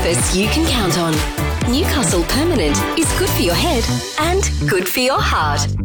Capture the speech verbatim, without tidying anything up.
breakfast you can count on. Newcastle Permanent is good for your head and good for your heart.